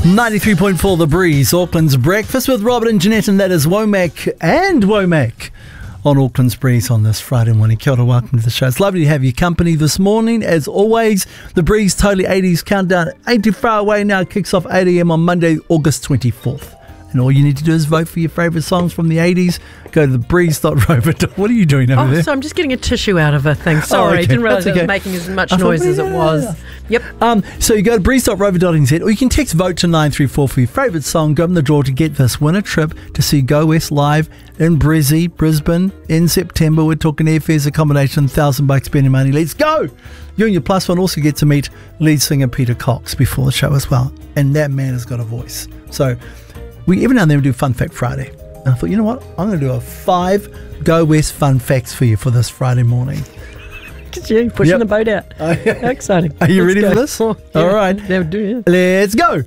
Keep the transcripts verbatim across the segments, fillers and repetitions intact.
ninety-three point four The Breeze, Auckland's breakfast with Robert and Jeanette, and that is Womack and Womack on Auckland's Breeze on this Friday morning. Kia ora, welcome to the show. It's lovely to have your company this morning. As always, The Breeze Totally eighties Countdown ain't too far away now. Kicks off eight a.m. on Monday, August twenty-fourth. And all you need to do is vote for your favourite songs from the eighties. Go to the breeze dot rover. What are you doing over oh, there? So I'm just getting a tissue out of a thing. Sorry, oh, okay. didn't realise okay. it was making as much I noise thought, as yeah, it was. yeah. Yep. Um, so you go to breeze dot rover dot n z, or you can text vote to nine three four for your favourite song. Go in the draw to get this. Win a trip to see Go West live in Brizzy, Brisbane in September. We're talking airfares, accommodation, thousand bucks spending money. Let's go! You and your plus one also get to meet lead singer Peter Cox before the show as well. And that man has got a voice. So we every now and then we do Fun Fact Friday. And I thought, you know what? I'm going to do a five Go West fun facts for you for this Friday morning. Did you pushing Yep. the boat out? Oh, yeah. How exciting! Are you Let's ready go. for this? Oh, yeah. All right. They would do, yeah. Let's go.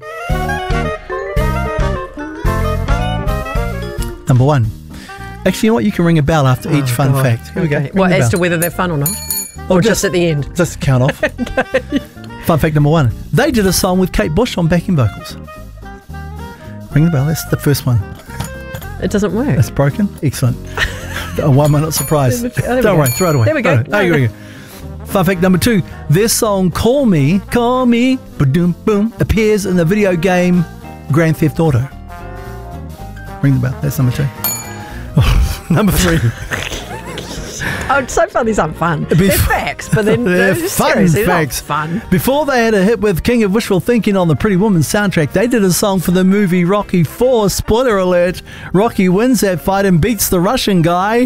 Number one. Actually, you know what? You can ring a bell after Oh, each fun God. fact. Here we go. Okay. Ring Well, the as bell. to whether they're fun or not, Oh, or just, at the end. Just to count off. Fun fact number one. They did a song with Kate Bush on backing vocals. Ring the bell. That's the first one. It doesn't work. That's broken. Excellent. Oh, why am I not surprised? Oh, there we Don't go. worry. Throw it away. There we go. Throw it. No, Oh, here we no. go. Fun fact number two. Their song Call Me, Call Me, Ba-doom, Boom, appears in the video game Grand Theft Auto. Ring the bell. That's number two. Number three. Oh, it's so fun. These aren't fun. Bef- They're facts, but then They're they're fun seriously not facts. fun. Before they had a hit with King of Wishful Thinking on the Pretty Woman soundtrack, they did a song for the movie Rocky four. Spoiler alert, Rocky wins that fight and beats the Russian guy.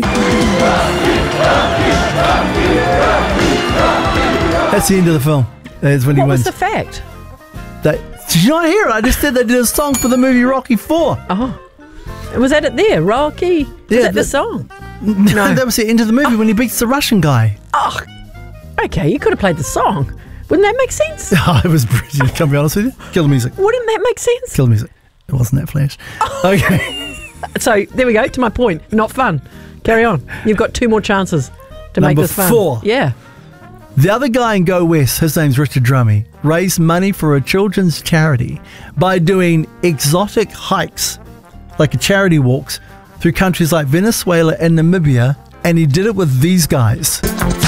That's the end of the film. That's when he What was wins. the fact? They, did you not hear it? I just said they did a song for the movie Rocky four. Oh. Was that it there? Rocky? Was Yeah, that the, the- song? No, that was the end of the movie when he beats the Russian guy. Oh, okay. You could have played the song. Wouldn't that make sense? Oh, it was brilliant. Can I be honest with you? Kill the music. Wouldn't that make sense? Kill the music. It wasn't that flash. Okay. So there we go. To my point. Not fun. Carry on. You've got two more chances to Number make this fun. four. Yeah. The other guy in Go West, his name's Richard Drummy, raised money for a children's charity by doing exotic hikes, like a charity walks, through countries like Venezuela and Namibia, and he did it with these guys.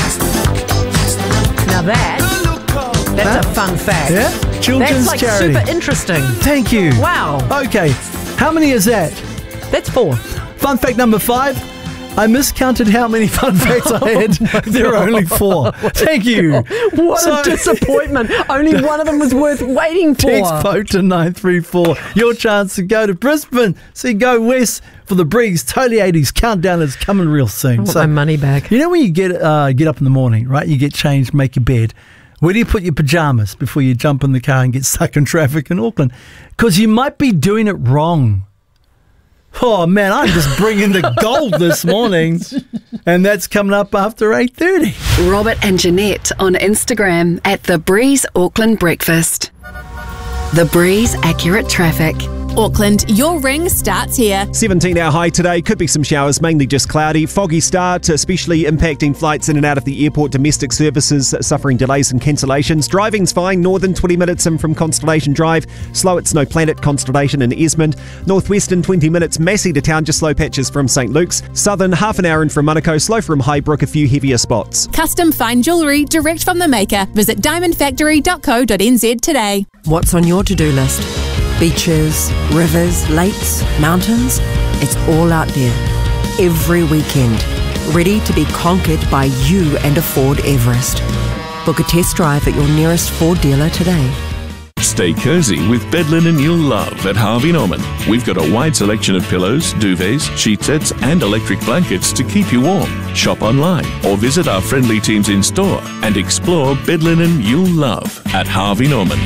Now that, that's a fun fact. Yeah? Children's That's like charity. super interesting. Thank you. Wow. Okay, how many is that? That's four. Fun fact number five. I miscounted how many fun facts I had. There are only four. Thank you. What So- a disappointment. Only one of them was worth waiting for. Text vote to nine three four. Your chance to go to Brisbane. See Go West for the Breeze. Totally eighties Countdown is coming real soon. I want So my money back. you know when you get uh, get up in the morning, right? You get changed, make your bed. Where do you put your pajamas before you jump in the car and get stuck in traffic in Auckland? Because you might be doing it wrong. Oh, man, I'm just bringing the gold this morning. And that's coming up after eight thirty. Robert and Jeanette on Instagram at The Breeze Auckland Breakfast. The Breeze Accurate Traffic. Auckland, your ring starts here. seventeen hour high today, could be some showers, mainly just cloudy. Foggy start, especially impacting flights in and out of the airport. Domestic services suffering delays and cancellations. Driving's fine, northern twenty minutes in from Constellation Drive. Slow at Snow Planet, Constellation and Esmond. Northwestern twenty minutes, Massey to town, just slow patches from St Luke's. Southern half an hour in from Manukau, slow from Highbrook, a few heavier spots. Custom fine jewellery direct from the maker. Visit diamond factory dot co dot n z today. What's on your to-do list? Beaches, rivers, lakes, mountains? It's all out there. Every weekend. Ready to be conquered by you and a Ford Everest. Book a test drive at your nearest Ford dealer today. Stay cozy with bed linen you'll love at Harvey Norman. We've got a wide selection of pillows, duvets, sheet sets and electric blankets to keep you warm. Shop online or visit our friendly teams in store and explore bed linen you'll love at Harvey Norman.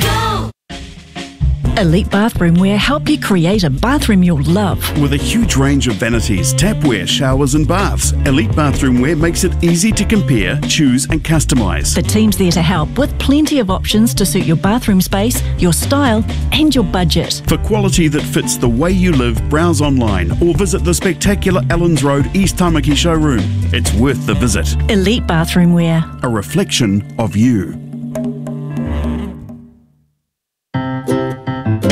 Elite Bathroomwear help you create a bathroom you'll love. With a huge range of vanities, tapware, showers and baths, Elite Bathroomwear makes it easy to compare, choose and customise. The team's there to help with plenty of options to suit your bathroom space, your style and your budget. For quality that fits the way you live, browse online or visit the spectacular Ellens Road East Tamaki showroom. It's worth the visit. Elite Bathroomwear. A reflection of you.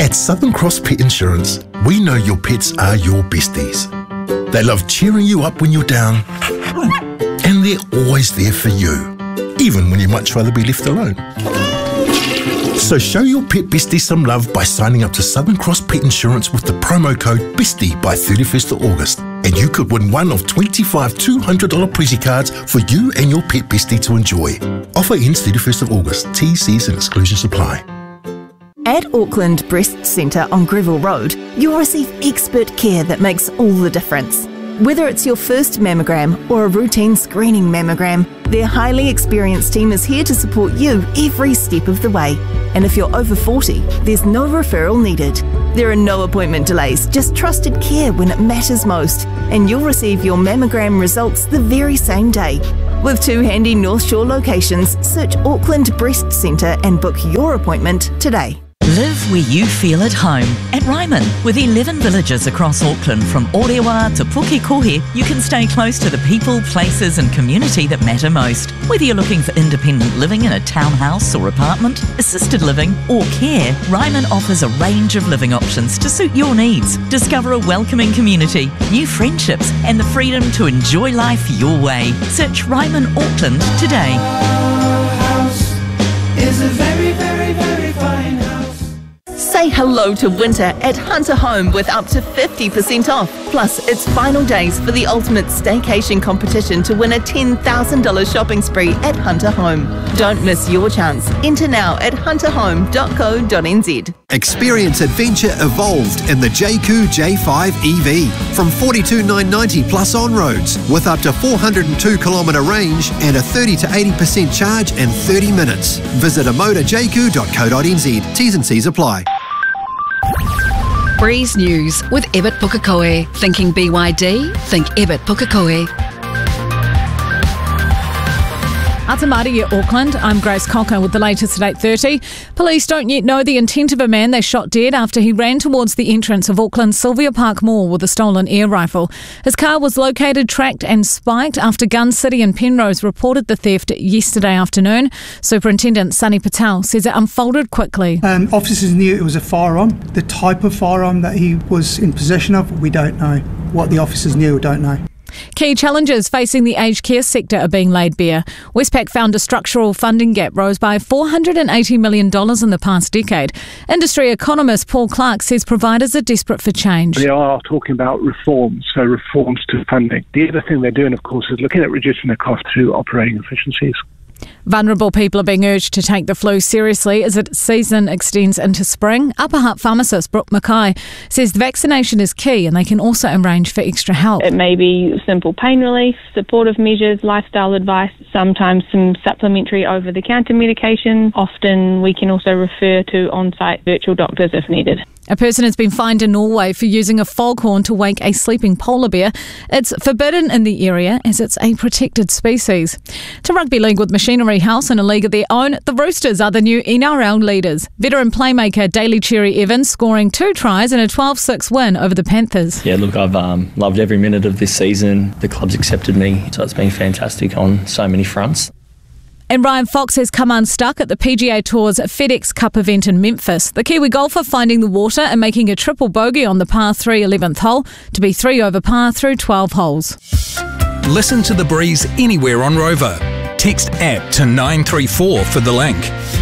At Southern Cross Pet Insurance, we know your pets are your besties. They love cheering you up when you're down, and they're always there for you, even when you'd much rather be left alone. So show your pet bestie some love by signing up to Southern Cross Pet Insurance with the promo code BESTIE by thirty-first of August, and you could win one of twenty-five two hundred dollars Prezi cards for you and your pet bestie to enjoy. Offer ends thirty-first of August. T, Cs and exclusions apply. At Auckland Breast Centre on Greville Road, you'll receive expert care that makes all the difference. Whether it's your first mammogram or a routine screening mammogram, their highly experienced team is here to support you every step of the way. And if you're over forty, there's no referral needed. There are no appointment delays, just trusted care when it matters most. And you'll receive your mammogram results the very same day. With two handy North Shore locations, search Auckland Breast Centre and book your appointment today. Live where you feel at home. At Ryman, with eleven villages across Auckland from Orewa to Pukekohe, you can stay close to the people, places and community that matter most. Whether you're looking for independent living in a townhouse or apartment, assisted living or care, Ryman offers a range of living options to suit your needs. Discover a welcoming community, new friendships and the freedom to enjoy life your way. Search Ryman Auckland today. Our house is a very, very, very fine house. Say hello to winter at Hunter Home with up to fifty percent off. Plus, it's final days for the ultimate staycation competition to win a ten thousand dollars shopping spree at Hunter Home. Don't miss your chance. Enter now at hunter home dot co dot n z. Experience adventure evolved in the J Q J five E V from forty-two thousand nine hundred ninety dollars plus on roads with up to four hundred two kilometre range and a thirty to eighty percent charge in thirty minutes. Visit amoda j q dot co dot n z. T's and C's apply. Breeze News with Ebert Pukekohe. Thinking B Y D? Think Ebert Pukekohe. Atamari, Auckland. I'm Grace Cocker with the latest at eight thirty. Police don't yet know the intent of a man they shot dead after he ran towards the entrance of Auckland's Sylvia Park Mall with a stolen air rifle. His car was located, tracked and spiked after Gun City and Penrose reported the theft yesterday afternoon. Superintendent Sunny Patel says it unfolded quickly. Um, officers knew it was a firearm. The type of firearm that he was in possession of, we don't know. What the officers knew, we don't know. Key challenges facing the aged care sector are being laid bare. Westpac found a structural funding gap rose by four hundred eighty million dollars in the past decade. Industry economist Paul Clark says providers are desperate for change. They are talking about reforms, so reforms to funding. The other thing they're doing, of course, is looking at reducing the cost through operating efficiencies. Vulnerable people are being urged to take the flu seriously as its season extends into spring. Upper Hutt pharmacist Brooke Mackay says the vaccination is key and they can also arrange for extra help. It may be simple pain relief, supportive measures, lifestyle advice, sometimes some supplementary over-the-counter medication. Often we can also refer to on-site virtual doctors if needed. A person has been fined in Norway for using a foghorn to wake a sleeping polar bear. It's forbidden in the area as it's a protected species. To rugby league with Machinery House in a league of their own, the Roosters are the new N R L leaders. Veteran playmaker Daly Cherry Evans scoring two tries in a twelve six win over the Panthers. Yeah, look, I've um, loved every minute of this season. The club's accepted me, so it's been fantastic on so many fronts. And Ryan Fox has come unstuck at the P G A Tour's FedEx Cup event in Memphis. The Kiwi golfer finding the water and making a triple bogey on the par three eleventh hole to be three over par through twelve holes. Listen to The Breeze anywhere on Rover. Text app to nine three four for the link.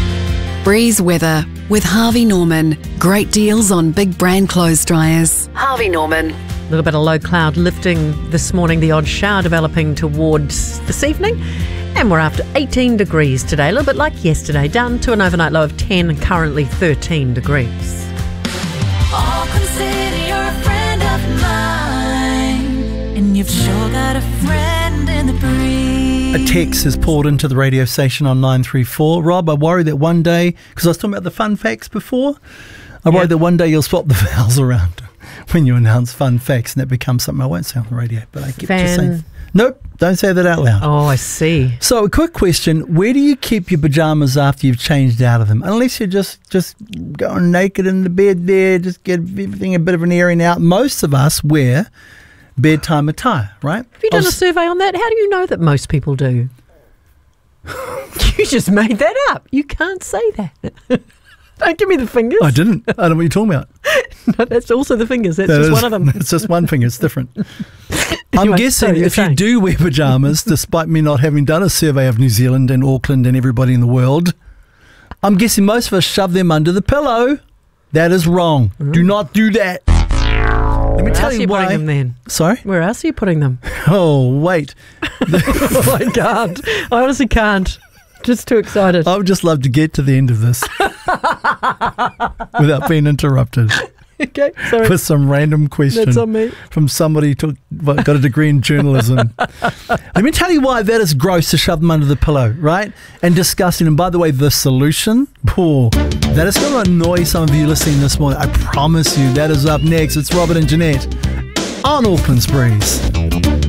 Breeze weather with Harvey Norman. Great deals on big brand clothes dryers. Harvey Norman. A little bit of low cloud lifting this morning, the odd shower developing towards this evening. And we're up to eighteen degrees today, a little bit like yesterday, down to an overnight low of ten and currently thirteen degrees. Auckland City, you're a friend of mine, and you've sure got a friend in the breeze. A text is poured into the radio station on nine three four. Rob, I worry that one day, because I was talking about the fun facts before, I worry yep. that one day you'll swap the vowels around when you announce fun facts and that becomes something I won't say on the radio, but I keep Fan. just saying. Nope, don't say that out loud. Oh, I see. So a quick question, where do you keep your pyjamas after you've changed out of them? Unless you're just, just going naked in the bed there, just get everything a bit of an airing out. Most of us wear bedtime attire, right? Have you done was, a survey on that? How do you know that most people do? You just made that up. You can't say that. Don't give me the fingers. I didn't. I don't know what you're talking about. No, that's also the fingers. That's That just is- one of them. It's just one finger. It's different. I'm Anyway, guessing sorry, you're if you saying. do wear pajamas, despite me not having done a survey of New Zealand and Auckland and everybody in the world, I'm guessing most of us shove them under the pillow. That is wrong. Do not do that. Let me Where tell else you are you why. putting them then? Sorry? Where else are you putting them? Oh, wait. Oh, I can't. I honestly can't. Just too excited. I would just love to get to the end of this without being interrupted Okay, sorry. with some random question That's on me. from somebody who took, what, got a degree in journalism. Let me tell you why that is gross to shove them under the pillow, right? And disgusting. And by the way, the solution, poor, that is going to annoy some of you listening this morning. I promise you, that is up next. It's Robert and Jeanette on Auckland's Breeze.